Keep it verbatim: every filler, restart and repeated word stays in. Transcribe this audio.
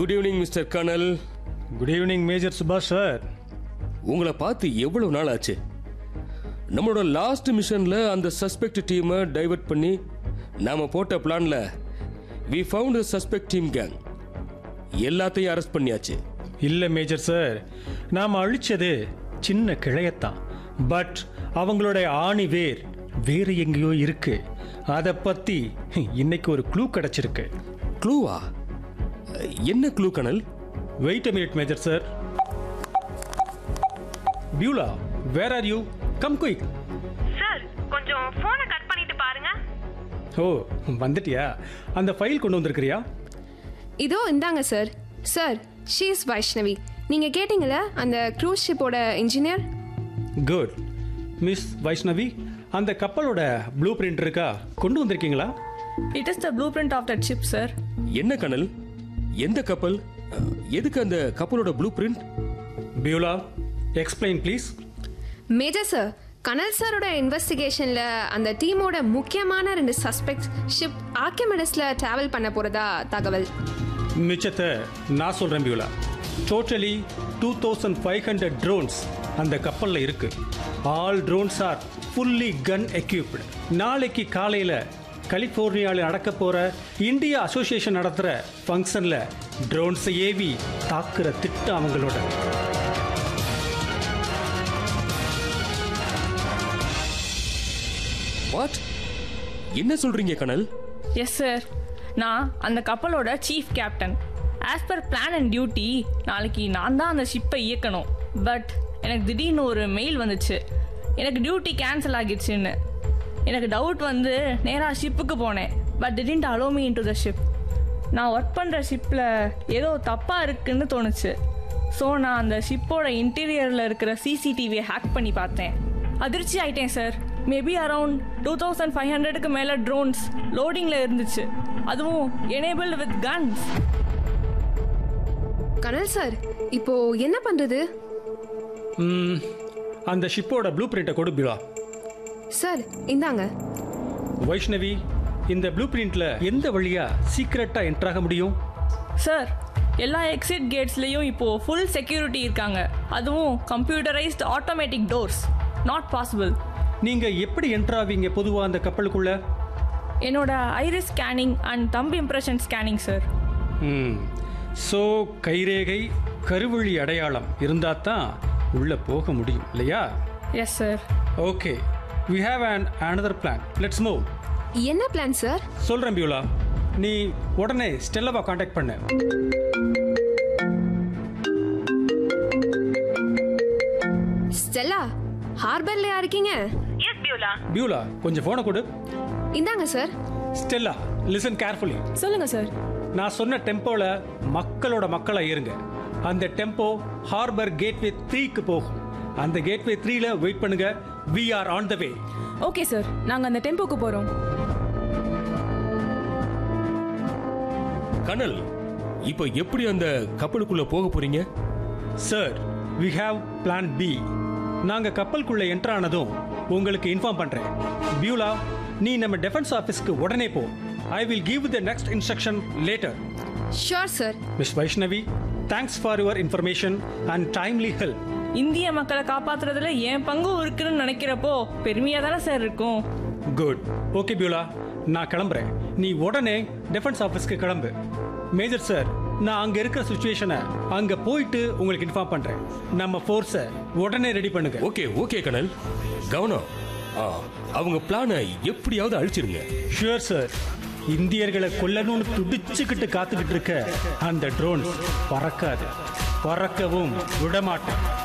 Good evening mister kernel. Good evening major சுபாஷ் sir. உங்களை பார்த்து எவ்வளவு நாள் ஆச்சு? நம்மளோட லாஸ்ட் மிஷன்ல அந்த சஸ்பெக்ட் டீமை டைவர்ட் பண்ணி நாம போட்ட பிளான்ல we found suspect team gang. எல்லாத்தையும் அரெஸ்ட் பண்ணியாச்சு. இல்லை மேஜர் சார், நாம் அழிச்சது சின்ன கிளையத்தான். பட் அவங்களுடைய ஆணி வேர் வேறு எங்கேயோ இருக்கு. அதை பற்றி இன்னைக்கு ஒரு க்ளூ கிடச்சிருக்கு. க்ளூவா? என்ன clue kernel? Wait a minute major sir. Beulah, where are you? Come quick. Sir, கொஞ்சம் போனை கட் பண்ணிட்டு பாருங்க. ஓ, வந்துட்டியா? அந்த ஃபைல் கொண்டு வந்திருக்கிறியா? இதோ இந்தாங்க sir. Sir, she is Vaishnavi. நீங்கள் கேட்டிங்களா அந்த cruise ஷிப்போட engineer? Good. Miss Vaishnavi, அந்த கப்பலோட ப்ளூ பிரிண்ட் இருக்கா? கொண்டு வந்திருக்கீங்களா? It is the blueprint of that ship, sir. என்ன கர்னல்? எந்த கப்பல்? எதுக்கு அந்த கப்பலோட blue print? Beulah, explain please. Major sir, கனல் சாரோட இன்வெஸ்டிகேஷனில் அந்த டீமோட முக்கியமான ரெண்டு சஸ்பெக்ட் ஷிப் ஆர்கிமிடிஸில் ட்ராவல் பண்ண போகிறதா தகவல். மிச்சத்தை நான் சொல்கிறேன் Beulah. Totally two thousand five hundred drones அந்த கப்பலில் இருக்கு. ஆல் ட்ரோன்ஸ் ஆர் ஃபுல்லி கன் எக்யூப்டு. நாளைக்கு காலையில் கலிஃபோர்னியாவில் நடக்க போகிற இந்தியா அசோசியேஷன் நடத்துகிற ஃபங்க்ஷனில் ட்ரோன்ஸை ஏவி தாக்குற திட்டம் அவங்களோட. வாட்? என்ன சொல்றீங்க கர்னல்? எஸ் சார், நான் அந்த கப்பலோட chief captain. As per plan and duty நாளைக்கு நான் தான் அந்த ஷிப்பை இயக்கணும். பட் எனக்கு திடீர்னு ஒரு மெயில் வந்துச்சு, எனக்கு டியூட்டி கேன்சல் ஆகிடுச்சுன்னு. எனக்கு டவுட் வந்து நேராக ஷிப்புக்கு போனேன். But didn't allow me in to the ship. நான் ஒர்க் பண்ணுற ஷிப்பில் ஏதோ தப்பாக இருக்குன்னு தோணுச்சு. ஸோ நான் அந்த ஷிப்போட இன்டீரியரில் இருக்கிற சிசிடிவியை ஹேக் பண்ணி பார்த்தேன். அதிர்ச்சி ஆயிட்டேன் sir. Maybe around two thousand five ஹண்ட்ரடுக்கு மேலே ட்ரோன்ஸ் லோடிங்கில் இருந்துச்சு, அதுவும் enabled with guns. Kanal sir, இப்போ என்ன பண்ணுறது? அந்த ஷிப்போட ப்ளூ பிரிண்ட்டை கொடு பியூலா. சார், இந்தாங்க. வைஷ்ணவி, இந்த ப்ளூ பிரிண்ட்ல எந்த வழியா சீக்ரெட்டா என்ட்ராக முடியும்? சார், எல்லா எக்ஸிட் கேட்ஸ்லேயும் இப்போது ஃபுல் செக்யூரிட்டி இருக்காங்க, அதுவும் computerised automatic doors. Not possible. நீங்க எப்படி என்ட்ராவீங்க பொதுவாக அந்த கப்பலுக்குள்ள? என்னோட iris scanning and Thambu impression scanning sir. ம் ஸோ கைரேகை கருவழி அடையாளம் இருந்தால் தான் உள்ளே போக முடியும் இல்லையா? Yes sir. Okay, we have an another plan. Let's move. என்ன பிளான் சார்? சொல்கிறேன் பியூலா, நீ உடனே ஸ்டெல்லாவை காண்டாக்ட் பண்ண. ஸ்டெல்லா, ஹார்பர்லையா இருக்கீங்க? S Beulah. பியூலா, கொஞ்சம் ஃபோனை கொடு. இந்தாங்க சார். Stella, listen carefully. சொல்லுங்க சார். நான் சொன்ன டெம்போல மக்களோட மக்களை ஏறுங்க. அந்த டெம்போ ஹார்பர் கேட்வே த்ரீக்கு போகும். அந்த கேட்வே த்ரீல வெயிட் பண்ணுங்க. we are on the way. Okay sir, நாங்கள் அந்த டெம்போக்கு போகிறோம். கர்னல், இப்போ எப்படி அந்த கப்பலுக்குள்ள போக போறீங்க? Sir, we have plan B. நாங்க கப்பலுக்குள்ள என்டர் ஆனதும் உங்களுக்கு இன்ஃபார்ம் பண்றேன். பியூலா, நீ நம்ம டிஃபென்ஸ் ஆஃபீஸ்க்கு உடனே போ. I will give the next instruction later. Sure sir. Miss Vaishnavi, thanks for your information and timely help. இந்திய மக்களை காப்பாத்துறதுல என் பங்கும் இருக்குன்னு நினைக்கிறப்போ பெருமையா தானே சார் இருக்கும். குட். ஓகே பியூலா, நான் கிளம்புறேன். நீ உடனே டிஃபென்ஸ் ஆஃபீஸ்க்கு கிளம்பு. மேஜர் சார், நான் அங்க இருக்கிற சுச்சுவேஷனை அங்க போயிட்டு உங்களுக்கு இன்ஃபார்ம் பண்றேன். நம்ம ஃபோர்ஸை உடனே ரெடி பண்ணுங்க. ஓகே ஓகே கர்னல், கவனம். ஆ, அவங்க பிளானை எப்படியாவது அழிச்சிருங்க. Sure sir. இந்தியர்களை கொல்லணும்னு துடிச்சுக்கிட்டு காத்துக்கிட்டு இருக்க அந்த ட்ரோன்ஸ் பறக்காது, பறக்கவும் விடமாட்டேன்.